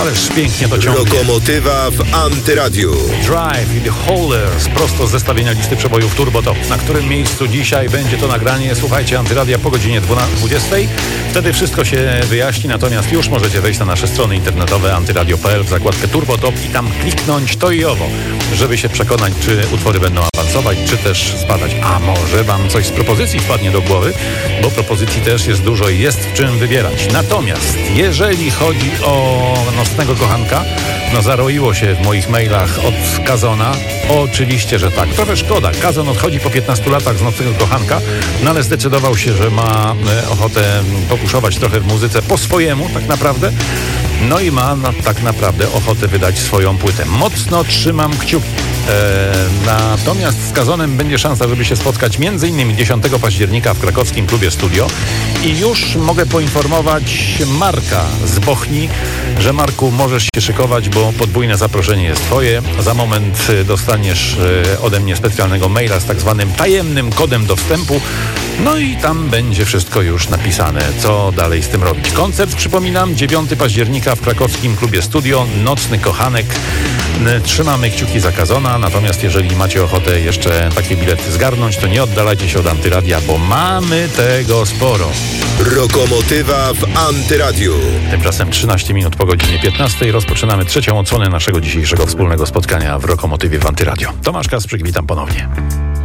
Ależ pięknie to ciągnie. Lokomotywa w Antyradiu. Drive in the Holders, prosto z zestawienia listy przebojów Turbo Top. Na którym miejscu dzisiaj będzie to nagranie? Słuchajcie Antyradia po godzinie 20. Wtedy wszystko się wyjaśni, natomiast już możecie wejść na nasze strony internetowe antyradio.pl w zakładkę Turbo Top i tam kliknąć to i owo, żeby się przekonać, czy utwory będą awansować, czy też spadać. A może wam coś z propozycji wpadnie do głowy, bo propozycji też jest dużo i jest w czym wybierać. Natomiast jeżeli chodzi o nocnego kochanka, zaroiło się w moich mailach od Kazona. Oczywiście, że tak. Trochę szkoda. Kazon odchodzi po 15 latach z nocnego kochanka, ale zdecydował się, że ma ochotę popuszować trochę w muzyce po swojemu tak naprawdę. No i ma tak naprawdę ochotę wydać swoją płytę. Mocno trzymam kciuki. Natomiast z Kazonem będzie szansa, żeby się spotkać m.in. 10 października w krakowskim klubie Studio. I już mogę poinformować Marka z Bochni, że Marku, możesz się szykować, bo podwójne zaproszenie jest twoje. Za moment dostaniesz ode mnie specjalnego maila z tak zwanym tajemnym kodem do wstępu. No i tam będzie wszystko już napisane, co dalej z tym robić. Koncert, przypominam, 9 października w krakowskim klubie Studio, nocny kochanek. Trzymamy kciuki za Kazona, natomiast jeżeli macie ochotę jeszcze takie bilety zgarnąć, to nie oddalajcie się od Antyradia, bo mamy tego sporo. Lokomotywa w Antyradiu. Tymczasem 13 minut po godzinie 15 rozpoczynamy trzecią odsłonę naszego dzisiejszego wspólnego spotkania w Lokomotywie w Antyradio. Tomasz Kasprzyk, witam ponownie.